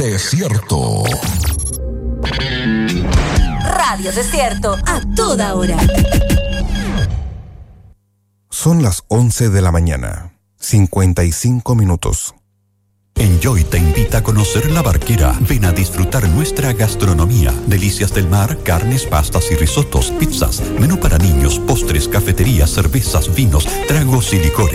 Desierto. Radio Desierto a toda hora. Son las 11 de la mañana, 55 minutos. Enjoy te invita a conocer La Barquera. Ven a disfrutar nuestra gastronomía. Delicias del mar, carnes, pastas y risotos, pizzas, menú para niños, postres, cafeterías, cervezas, vinos, tragos y licores.